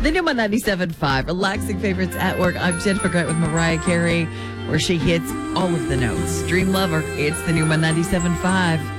The new one 97.5. Relaxing favorites at work. I'm Jennifer Grant with Mariah Carey, where she hits all of the notes. Dream Lover. It's the new one 97.5.